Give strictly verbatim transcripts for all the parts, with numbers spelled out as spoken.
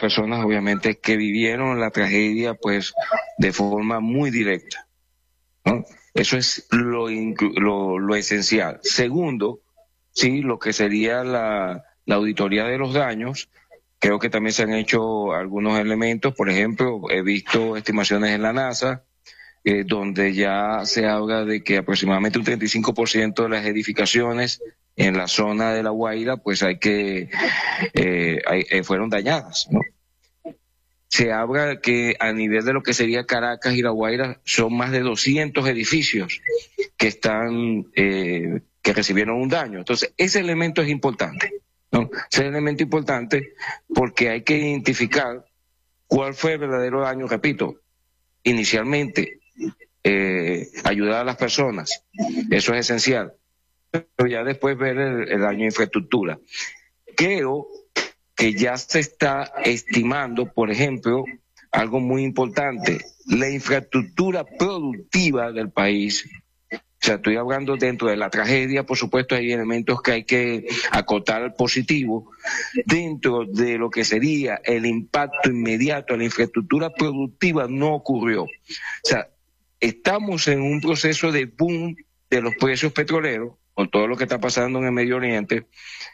personas obviamente que vivieron la tragedia pues de forma muy directa, ¿no? Eso es lo, lo, lo esencial. Segundo, sí, lo que sería la, la auditoría de los daños. Creo que también se han hecho algunos elementos. Por ejemplo, he visto estimaciones en la NASA eh, donde ya se habla de que aproximadamente un treinta y cinco por ciento de las edificaciones en la zona de La Guaira pues hay que eh, hay, eh, fueron dañadas, ¿no? Se habla que a nivel de lo que sería Caracas y La Guaira son más de doscientos edificios que están eh, que recibieron un daño. Entonces, ese elemento es importante, ¿no? Ese es un elemento importante porque hay que identificar cuál fue el verdadero daño. Repito, inicialmente eh, ayudar a las personas, eso es esencial, pero ya después ver el, el daño de infraestructura. Creo que ya se está estimando, por ejemplo, algo muy importante, la infraestructura productiva del país. O sea, estoy hablando dentro de la tragedia, por supuesto hay elementos que hay que acotar al positivo. Dentro de lo que sería el impacto inmediato a la infraestructura productiva no ocurrió. O sea, estamos en un proceso de boom de los precios petroleros, con todo lo que está pasando en el Medio Oriente,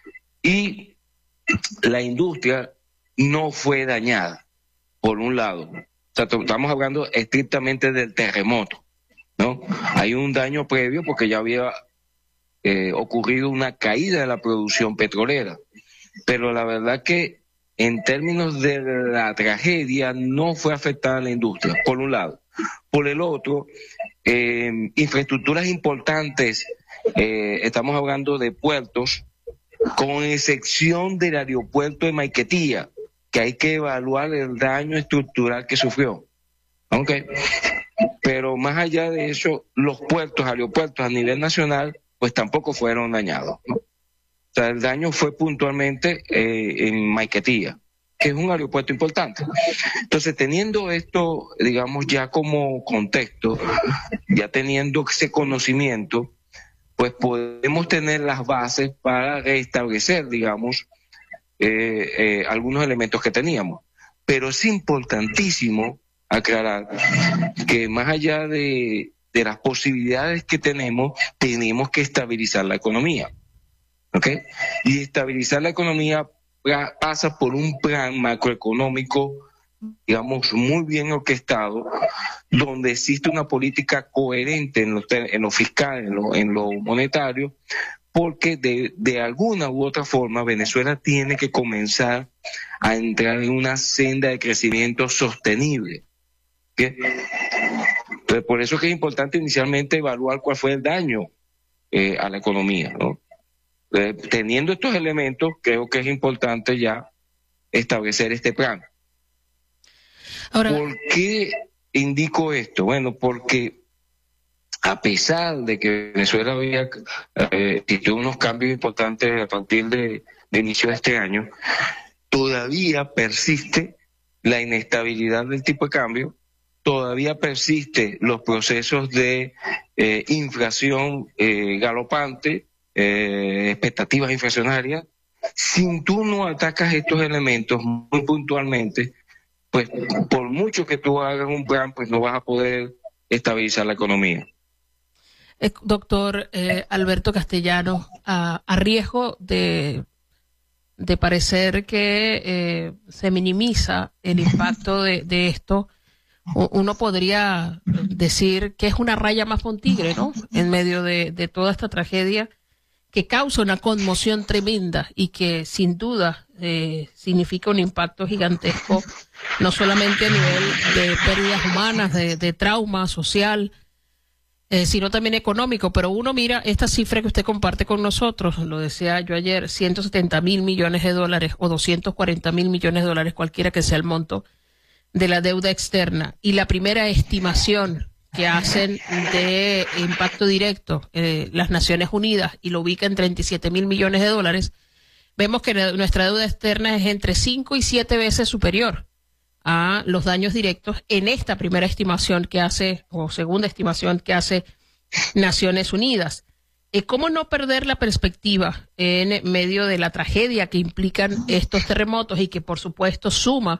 y la industria no fue dañada, por un lado. O sea, estamos hablando estrictamente del terremoto, ¿no? Hay un daño previo porque ya había eh, ocurrido una caída de la producción petrolera, pero la verdad que en términos de la tragedia no fue afectada la industria, por un lado. Por el otro, eh, infraestructuras importantes, eh, estamos hablando de puertos, con excepción del aeropuerto de Maiquetía, que hay que evaluar el daño estructural que sufrió. Okay. Pero más allá de eso, los puertos, aeropuertos a nivel nacional, pues tampoco fueron dañados, ¿no? O sea, el daño fue puntualmente eh, en Maiquetía, que es un aeropuerto importante. Entonces, teniendo esto, digamos, ya como contexto, ya teniendo ese conocimiento, pues podemos tener las bases para restablecer, digamos, eh, eh, algunos elementos que teníamos. Pero es importantísimo aclarar que más allá de, de las posibilidades que tenemos, tenemos que estabilizar la economía, ¿ok? Y estabilizar la economía pasa por un plan macroeconómico, digamos, muy bien orquestado, donde existe una política coherente en lo, en lo fiscal, en lo, en lo monetario, porque de, de alguna u otra forma Venezuela tiene que comenzar a entrar en una senda de crecimiento sostenible. ¿Okay? Entonces, por eso es que es importante inicialmente evaluar cuál fue el daño eh, a la economía, ¿no? Eh, teniendo estos elementos, creo que es importante ya establecer este plan. Ahora, ¿por qué indico esto? Bueno, porque a pesar de que Venezuela había eh, existido unos cambios importantes a partir de, de inicio de este año, todavía persiste la inestabilidad del tipo de cambio, todavía persiste los procesos de eh, inflación eh, galopante, eh, expectativas inflacionarias. Si tú no atacas estos elementos muy puntualmente, pues por mucho que tú hagas un plan, pues no vas a poder estabilizar la economía. Eh, doctor eh, Alberto Castellanos, a, a riesgo de, de parecer que eh, se minimiza el impacto de, de esto, uno podría decir que es una raya más para un tigre, ¿no? En medio de, de toda esta tragedia que causa una conmoción tremenda y que sin duda eh, significa un impacto gigantesco, no solamente a nivel de pérdidas humanas, de, de trauma social, eh, sino también económico. Pero uno mira esta cifra que usted comparte con nosotros, lo decía yo ayer, ciento setenta mil millones de dólares o doscientos cuarenta mil millones de dólares, cualquiera que sea el monto de la deuda externa, y la primera estimación que hacen de impacto directo eh, las Naciones Unidas y lo ubica en treinta y siete mil millones de dólares, vemos que nuestra deuda externa es entre cinco y siete veces superior a los daños directos en esta primera estimación que hace, o segunda estimación que hace Naciones Unidas. Eh, ¿Cómo no perder la perspectiva en medio de la tragedia que implican estos terremotos y que por supuesto suma